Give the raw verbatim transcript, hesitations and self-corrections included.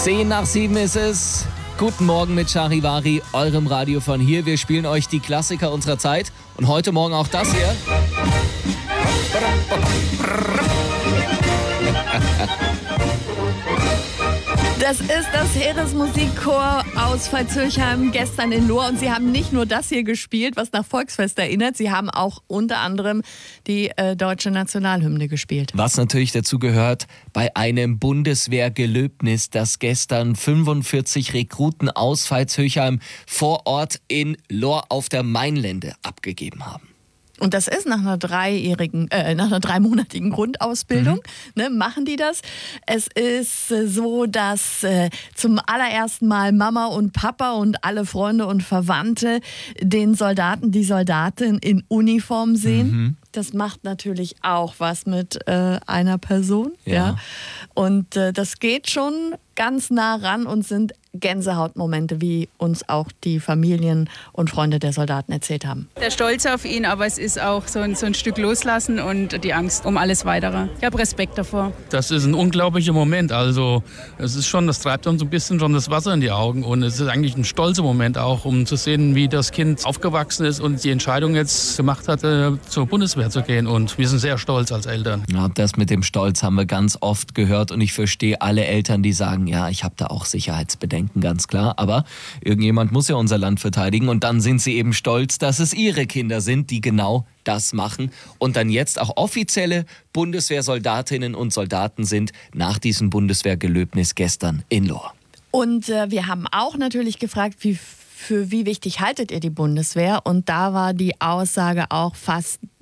Zehn nach sieben ist es. Guten Morgen mit Charivari, eurem Radio von hier. Wir spielen euch die Klassiker unserer Zeit und heute Morgen auch das hier. Das ist das Heeresmusikchor aus Pfalz-Hürchheim gestern in Lohr. Und sie haben nicht nur das hier gespielt, was nach Volksfest erinnert. Sie haben auch unter anderem die äh, deutsche Nationalhymne gespielt. Was natürlich dazu gehört, bei einem Bundeswehrgelöbnis, das gestern fünfundvierzig Rekruten aus Pfalz-Hürchheim vor Ort in Lohr auf der Mainlände abgegeben haben. Und das ist nach einer dreijährigen, äh, nach einer dreimonatigen Grundausbildung, mhm. ne, machen die das. Es ist äh, so, dass äh, zum allerersten Mal Mama und Papa und alle Freunde und Verwandte den Soldaten, die Soldatin in Uniform sehen. Mhm. Das macht natürlich auch was mit äh, einer Person. Ja. ja. Und äh, das geht schon ganz nah ran und sind Gänsehautmomente, wie uns auch die Familien und Freunde der Soldaten erzählt haben. Der Stolz auf ihn, aber es ist auch so ein, so ein Stück Loslassen und die Angst um alles Weitere. Ich habe Respekt davor. Das ist ein unglaublicher Moment. Also es ist schon, das treibt uns ein bisschen schon das Wasser in die Augen und es ist eigentlich ein stolzer Moment auch, um zu sehen, wie das Kind aufgewachsen ist und die Entscheidung jetzt gemacht hat, zur Bundeswehr zu gehen. Und wir sind sehr stolz als Eltern. Ja, das mit dem Stolz haben wir ganz oft gehört und ich verstehe alle Eltern, die sagen, ja, ich habe da auch Sicherheitsbedenken, ganz klar. Aber irgendjemand muss ja unser Land verteidigen und dann sind sie eben stolz, dass es ihre Kinder sind, die genau das machen und dann jetzt auch offizielle Bundeswehrsoldatinnen und Soldaten sind nach diesem Bundeswehrgelöbnis gestern in Lohr. Und äh, wir haben auch natürlich gefragt, wie, für wie wichtig haltet ihr die Bundeswehr? Und da war die Aussage auch fast